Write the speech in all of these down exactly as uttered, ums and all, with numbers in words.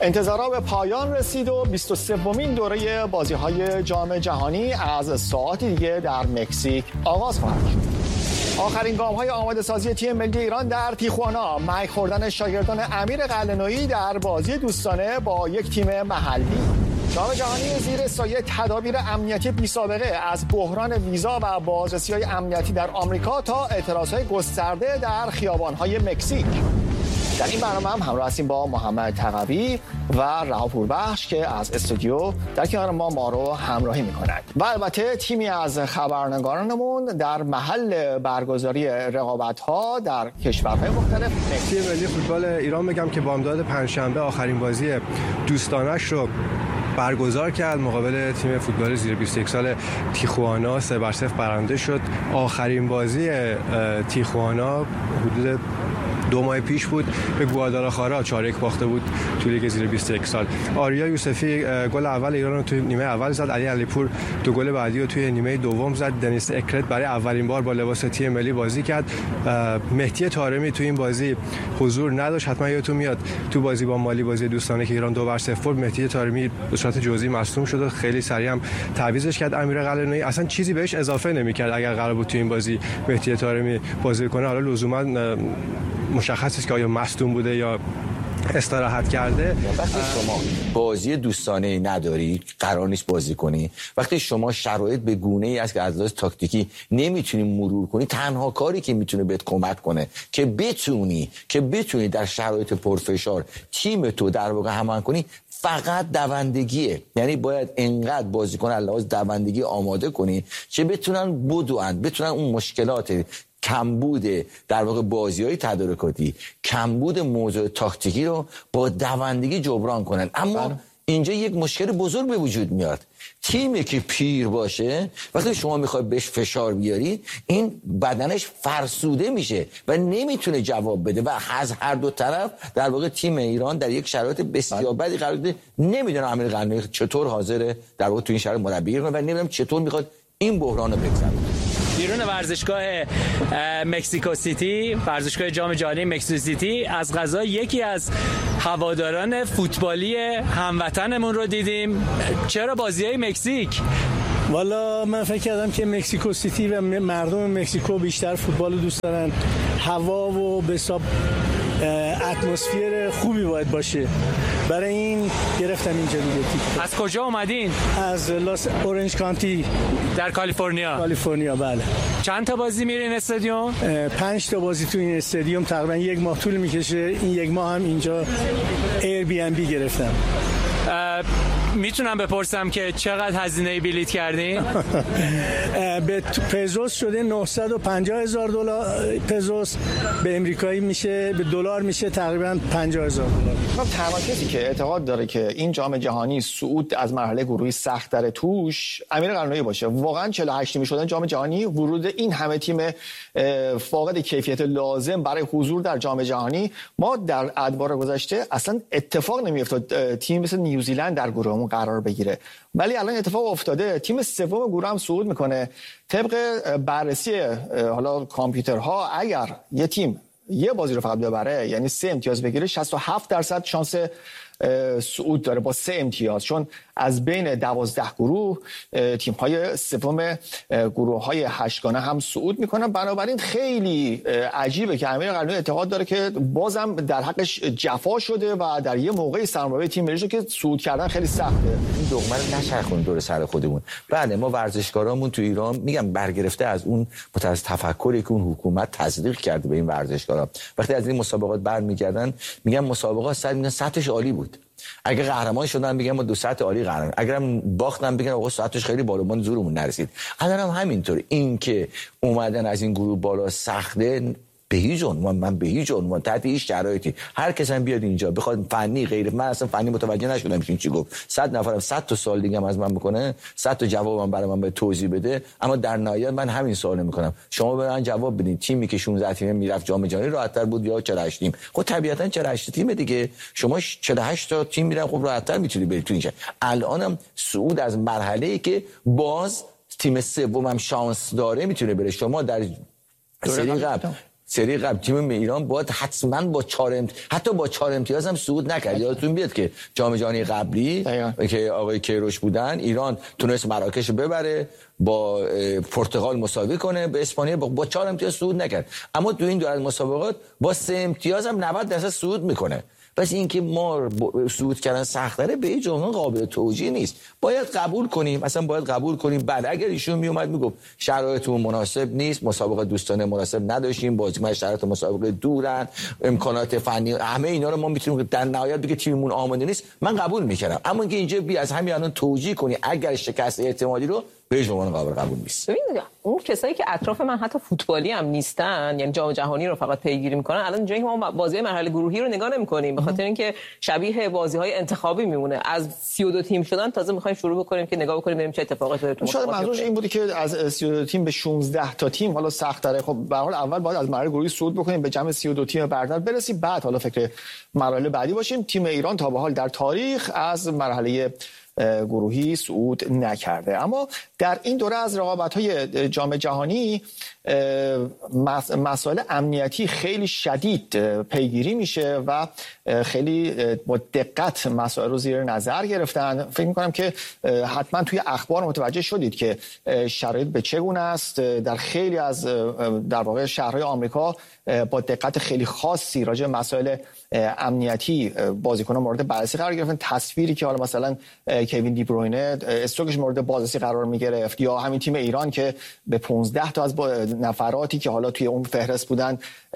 انتظارات به پایان رسید و بیست و سومین دوره بازی‌های جام جهانی از ساعتی دیگه در مکزیک آغاز خواهد شد. آخرین گام‌های آماده سازی تیم ملی ایران در تیخوانا، مک خوردن شاگردان امیر قلعه‌نویی در بازی دوستانه با یک تیم محلی. جام جهانی زیر سایه تدابیر امنیتی بی‌سابقه از بحران ویزا و بازرسی‌های امنیتی در آمریکا تا اعتراض‌های گسترده در خیابان‌های مکزیک. در این برنامه هم همراه هستیم با محمد تقوی و رها پوربخش که از استودیو در کنار ما ما رو همراهی می‌کنند و البته تیمی از خبرنگارانمون در محل برگزاری رقابت‌ها در کشورهای مختلف. تیم ملی فوتبال ایران بگم که بامداد پنجشنبه آخرین بازی دوستانش رو برگزار کرد مقابل تیم فوتبال زیر بیست و یک سال تیخوانا، سه بر صفر برنده شد. آخرین بازی تیخوانا حدود دو ماه پیش بود، به گوادالاخارا چهار یک باخته بود تو لیگ زیر بیست و یک سال. آریا یوسفی گل اول ایران رو توی نیمه اول زد، علی علیپور دو گل بعدی رو توی نیمه دوم زد. دنیس اکرت برای اولین بار با لباس تیم ملی بازی کرد. مهدی طارمی تو این بازی حضور نداشت، حتما یادتون میاد تو بازی با مالی، بازی دوستانه که ایران دو بر صفر، مهدی طارمی به صورت جزئی مصدوم شد و خیلی سریع هم تعویضش کرد امیر قلعه‌نویی. اصلا چیزی بهش اضافه نمی‌کرد اگر قرار بود تو این بازی مهدی طارمی بازی کنه. حالا لزوما مشخص است که آیا مصدوم بوده یا استراحت کرده. وقتی شما بازی دوستانه نداری، قرار نیست بازی کنی، وقتی شما شرایط به گونه‌ای است که از لحاظ تاکتیکی نمیتونی مرور کنی، تنها کاری که میتونه بهت کمک کنه که بتونی که بتونی در شرایط پرفشار تیم تو در واقع همان کنی فقط دوندگیه. یعنی باید انقدر بازیکن از لحاظ دوندگی آماده کنی که بتونن بدوند، بتونن اون مشکلات کمبود در واقع بازی‌های تدارکاتی، کمبود موضوع تاکتیکی رو با دوندگی جبران کنن. اما بره. اینجا یک مشکل بزرگ به وجود میاد. تیمی که پیر باشه وقتی شما میخوای بهش فشار بیاری، این بدنش فرسوده میشه و نمیتونه جواب بده و از هر دو طرف در واقع تیم ایران در یک شرایط بسیار بدی قرار داده. نمیدونم امیر قلعه‌نویی چطور حاضره در واقع تو این شرایط مربی کنه و نمیدونم چطور میخواد این بحران رو بگذرونه. بیرون ورزشگاه مکزیکو سیتی، ورزشگاه جام جهانی مکزیکو سیتی، از قضا یکی از هواداران فوتبالی هموطنمون رو دیدیم. چرا بازی‌های مکزیک؟ والا من فکر کردم که مکزیکو سیتی و مردم مکزیکو بیشتر فوتبال دوست دارن. هوا و به حساب اتمسفر خوبی باید باشه، برای این گرفتم اینجا دیگه. از کجا اومدین؟ از لاس اورنج کانتی در کالیفرنیا. کالیفرنیا بله. چند تا بازی میرین استادیوم؟ پنج تا بازی تو این استادیوم، تقریبا یک ماه طول میکشه. این یک ماه هم اینجا ایر بی ام بی گرفتم. میتونم بپرسم که چقدر هزینه بلیت کردین؟ به پزوس شده نهصد و پنجاه هزار دلار پزوس، به امریکایی میشه، به دلار میشه تقریبا پنجاه هزار دلار. خب تنها کسی که اعتقاد داره که این جام جهانی صعود از مرحله گروهی سخت در توش امیر قلعه‌نویی باشه. واقعا چهل و هشت تیمی شدن جام جهانی، ورود این همه تیم فاقد کیفیت لازم برای حضور در جام جهانی، ما در ادوار گذشته اصلا اتفاق نمیافتاد تیم مثل نیوزیلند در گروه قرار بگیره، ولی الان اتفاق افتاده. تیم سوم گروه هم صعود میکنه. طبق بررسی حالا کامپیوترها اگر یه تیم یه بازی رو فقط ببره، یعنی سه امتیاز بگیره، شصت و هفت درصد شانس صعود داره با سه امتیاز، چون از بین دوازده گروه تیم‌های سوم گروه‌های هشتگانه هم صعود میکنن. بنابراین خیلی عجیبه که امیر قلعه‌نویی اعتقاد داره که بازم در حقش جفا شده و در یه موقعی سرمربی تیم ملی که صعود کردن خیلی سخته. این دغمه رو نچرخونیم دور سر خودمون. بله ما ورزشکارامون تو ایران میگم برگرفته از اون متأسف تفکری که اون حکومت تزریق کرده به این ورزشکارا، وقتی از این مسابقات برمیگردن میگن مسابقات صد میگن سطحش عالی بود. اگه قهرمان شدن بگم ما دو ساعت عالی قهرمان، اگرم باختن بگن آقا ساعتش خیلی بالا، ما زورمون نرسید. الان هم همینطوره. این که اومدن از این گروه بالا سخته، به هیچ عنوان من به هیچ عنوان تحت هیچ شرایطی هر کس هم بیاد اینجا بخواد فنی غیر، من اصلا فنی متوجه نشدم این چی گفت. صد نفرم صد تا سال دیگه هم از من بکنه، صد تا جوابم برای من به توضیح بده، اما در نهایت من همین سوال میکنم، شما به من جواب بدین تیمی که شانزده تیم میرفت جام جهانی راحت‌تر بود یا چهل و هشت تیم؟ خب طبیعتا چهل و هشت تیم دیگه، شما چهل و هشت تا تیم میرن، خب راحت‌تر میتونی بری تو اینجا. الانم صعود از مرحله‌ای که باز تیم سومم شانس داره میتونه بره. شما در سری قبل سری قبل تیم ایران باید حتما با چهار امت... حتی با چهار امتیاز هم صعود نکرد. یادتون بیاد که جام جهانی قبلی داید. که آقای کیروش بودن، ایران تونست مراکش رو ببره، با پرتغال مساوی کنه، به اسپانیا با, با چهار امتیاز صعود نکرد. اما تو این دو از مسابقات با سه امتیاز هم نود درصد صعود میکنه. پس اینکه ما صعود کردن سخت‌تره به این جمله قابل توجیه نیست. باید قبول کنیم، اصلا باید قبول کنیم. بعد اگر ایشون میومد میگفت شرایطمون مناسب نیست، مسابقه دوستانه مناسب نداشتیم، بازیکن شرایط مسابقه دورن، امکانات فنی، همه اینا رو ما میتونیم در نهایت بگه تیممون آماده نیست، من قبول میکردم. اما اینکه اینجا بی از همین الان توجیه کنی اگر شکست احتمالی رو به هیچ عنوان قابل قبول نیست. ببینید اون کسایی که اطراف من حتی فوتبالی هم نیستن، یعنی جام جهانی رو فقط پیگیری میکنن، الان اینجایی که ما بازی مرحله گروهی رو نگاه نمی‌کنیم به خاطر اینکه شبیه بازی‌های انتخابی میمونه. از سی و دو تیم شدن تازه می‌خوایم شروع بکنیم که نگاه بکنیم ببینیم چه اتفاقاتی داره تو شاید منظورش این بودی که از سی و دو تیم به شانزده تا تیم حالا سخت‌تره. خب به هر حال اول باید از مرحله گروهی صعود بکنیم، به جمع سی و دو تیم برتر برسیم، بعد حالا فکر مرحله بعدی باشیم. تیم ایران تا به حال در تاریخ از مرحله گروهی صعود نکرده. اما در این دوره از رقابت‌های جام جهانی مسائل امنیتی خیلی شدید پیگیری میشه و خیلی با دقت مسائل رو زیر نظر گرفتن. فکر می‌کنم که حتما توی اخبار متوجه شدید که شرایط به چگونه است. در خیلی از در واقع شهرهای آمریکا با دقت خیلی خاصی راجع به مسائل امنیتی بازیکنان مورد بررسی قرار گرفتن. تصویری که حالا مثلا کوین دی بروینه استروکش مورد بازرسی قرار میگرفت، یا همین تیم ایران که به پانزده تا از نفراتی که حالا توی اون فهرست بودن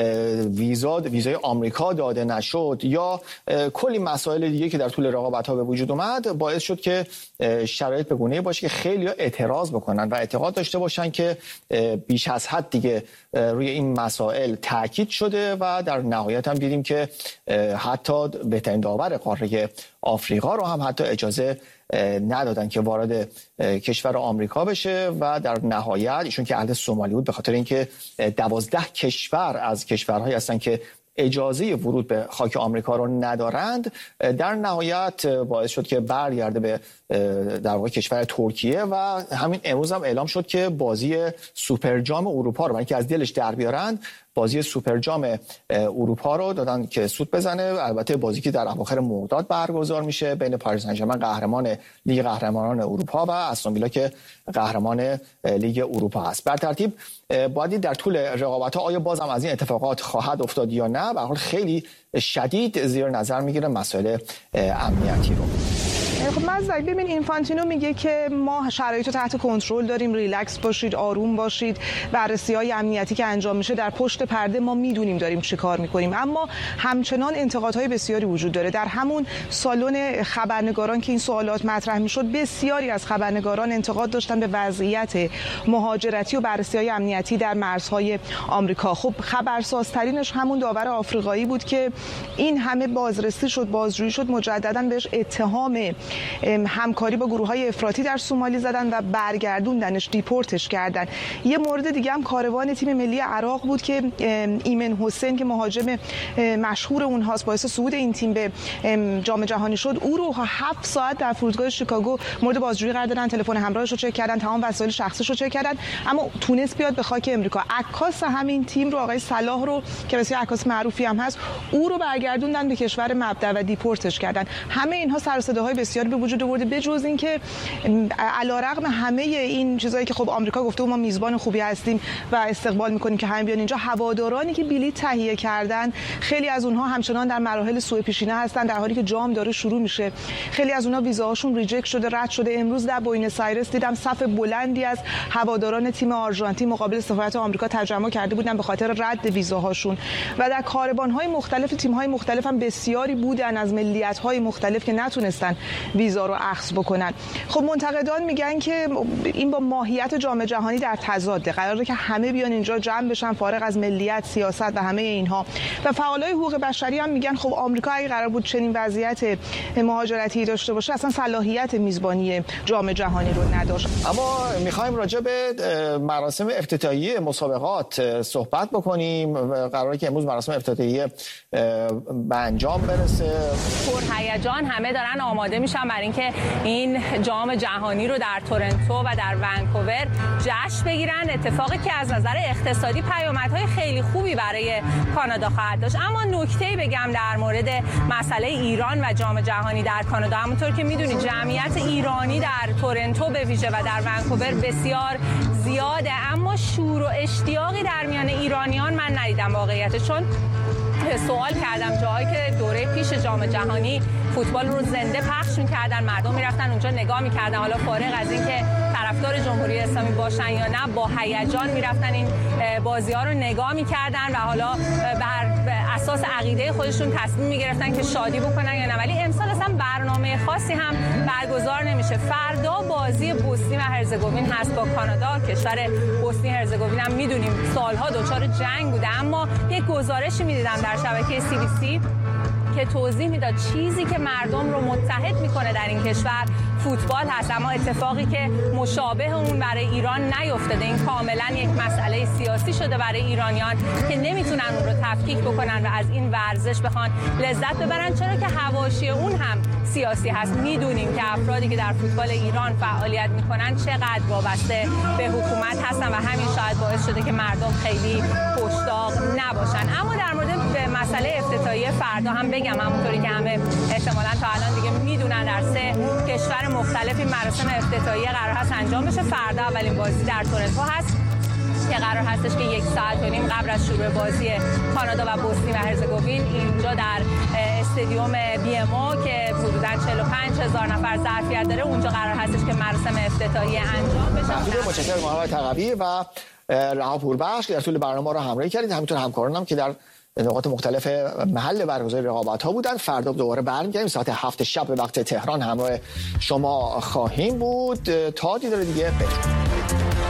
ویزا ویزای آمریکا داده نشد، یا کلی مسائل دیگه که در طول رقابت‌ها به وجود اومد، باعث شد که شرایط به گونه‌ای باشه که خیلی‌ها اعتراض بکنن و اعتقاد داشته باشن که بیش از حد دیگه روی این مسائل تاکید شده و در نهایت هم دیدیم که حتی بهترین داور قاره آفریقا رو هم حتی اجازه ندادن که وارد کشور آمریکا بشه و در نهایت ایشون که اهل سومالی بود به خاطر اینکه دوازده کشور از کشورهایی هستن که اجازه ورود به خاک آمریکا رو ندارند، در نهایت باعث شد که برگرده به در واقع کشور ترکیه و همین امروز هم اعلام شد که بازی سوپر جام اروپا رو برای اینکه از دلش در بیارند، بازی سوپر جام اروپا رو دادن که سود بزنه. البته بازی که در اواخر مرداد برگزار میشه بین پاریس سن ژرمن قهرمان لیگ قهرمانان اروپا و استون ویلا که قهرمان لیگ اروپا است. بر ترتیب باید در طول رقابت‌ها آیا باز هم از این اتفاقات خواهد افتاد یا نه، به هر حال خیلی شدید زیر نظر میگیره مسائل امنیتی رو. خب مزدک ببین اینفانتینو میگه که ما شرایط رو تحت کنترل داریم، ریلکس باشید، آروم باشید، بررسی‌های امنیتی که انجام میشه در پشت پرده ما میدونیم داریم چی کار میکنیم. اما همچنان انتقادهای بسیاری وجود داره. در همون سالن خبرنگاران که این سوالات مطرح میشد، بسیاری از خبرنگاران انتقاد داشتن به وضعیت مهاجرتی و بررسی‌های امنیتی در مرزهای آمریکا. خب خبرسازترینش همون داور آفریقایی بود که این همه بازرسی شد، بازجویی شد، مجددا بهش اتهام همکاری با گروه‌های افراطی در سومالی زدن و برگردوندنش، دیپورتش کردن. یه مورد دیگه هم کاروان تیم ملی عراق بود که ایمن حسین که مهاجم مشهور اونهاست باعث صعود این تیم به جام جهانی شد، او رو هفت ساعت در فرودگاه شیکاگو مورد بازجویی قرار دادن، تلفن همراهش رو چک کردن، تمام وسایل شخصیش رو چک کردن، اما تونست بیاد به خاک امریکا. عکاس همین تیم رو آقای صلاح رو که بسیار عکاس معروفی هم هست، او رو برگردوندن به کشور مبدأ و دیپورتش کردن. همه اینها سر و صداهای بسیار به وجود آورده، بجز اینکه علیرغم همه این چیزایی که خب آمریکا گفته ما میزبان خوبی هستیم و استقبال میکنیم که همه بیان اینجا، هوادارانی که بلیط تهیه کردن خیلی از اونها همچنان در مراحل سوء پیشینه هستن، در حالی که جام داره شروع میشه. خیلی از اونها ویزاهاشون ریجکت شده، رد شده. امروز در بوئنوس آیرس دیدم صف بلندی از هواداران تیم آرژانتین مقابل سفارت آمریکا تجمع کرده بودن به خاطر رد ویزاهاشون. و در کاروان‌های مختلف تیم‌های مختلف هم بسیاری بودن از ملیت‌های مختلف که نتونستن ویزا رو اخذ بکنن. خب منتقدان میگن که این با ماهیت جام جهانی در تضاده، قراره که همه بیان اینجا جمع بشن فارغ از ملیت، سیاست و همه اینها. و فعالای حقوق بشری هم میگن خب آمریکا اگه قرار بود چنین وضعیت مهاجرتی داشته باشه اصلا صلاحیت میزبانی جام جهانی رو نداشت. اما میخوایم راجع به مراسم افتتاحیه مسابقات صحبت بکنیم. قراره که امروز مراسم افتتاحیه به انجام برسه. پرهیجان همه دارن آماده میشن میشن برای اینکه این جام جهانی رو در تورنتو و در ونکوور جشن بگیرن. اتفاقی که از نظر اقتصادی پیامدهای خیلی خوبی برای کانادا خواهد داشت. اما نکته‌ای بگم در مورد مسئله ایران و جام جهانی در کانادا، همونطور که میدونید جمعیت ایرانی در تورنتو به ویژه و در ونکوور بسیار زیاده، اما شور و اشتیاقی در میان ایرانیان من ندیدم واقعیت. چون سوال کردم جایی که دوره پیش جام جهانی فوتبال رو زنده پخش می‌کردن، مردم می‌رفتن اونجا نگاه می‌کردن، حالا فارغ از اینکه طرفدار جمهوری اسلامی باشن یا نه، با هیجان می‌رفتن این بازی‌ها رو نگاه می‌کردن و حالا بر اساس عقیده خودشون تصمیم می‌گرفتن که شادی بکنن یا نه. ولی امسال اصلا برنامه خاصی هم برگزار نمیشه. فردا بازی بوسنی و هرزگوین هست با کانادا. کشور بوسنی هرزگوین هم می‌دونیم سالها دچار جنگ بوده، اما یک گزارشی می‌دیدم در شبکه سی بی سی که توضیح میداد چیزی که مردم رو متحد میکنه در این کشور فوتبال هست، اما اتفاقی که مشابه اون برای ایران نیفتاده. این کاملا یک مسئله سیاسی شده برای ایرانیان که نمیتونن اون رو تفکیک بکنن و از این ورزش بخوان لذت ببرن، چرا که حواشی اون هم سیاسی هست. میدونیم که افرادی که در فوتبال ایران فعالیت میکنن چقدر وابسته به حکومت هستن و همین شاید باعث شده که مردم خیلی خوش‌طاق نباشن. اما در مورد مسئله افتتاحیه فردا هم بگم، همونطوری که همه احتمالاً تا الان دیگه میدونن در سه کشور مختلف این مراسم افتتاحیه قرار هست انجام بشه. فردا اولین بازی در تورنتو هست که قرار هستش که یک ساعت و نیم قبل از شروع بازی کانادا و بوسنی و هرزگوین اینجا در استادیوم بی ام او که حدوداً چهل و پنج هزار نفر ظرفیت داره، اونجا قرار هستش که مراسم افتتاحیه انجام بشه. متشکرم محمد تقوی و رها پوربخش که در طول برنامه رو همراهی کردید. همینطور همکارانم که در نقاط مختلف محل برگزاری رقابت‌ها بودن. فردا دوباره برمیگردیم ساعت هفت شب به وقت تهران همراه شما خواهیم بود. تا دیدار دیگه بدرود.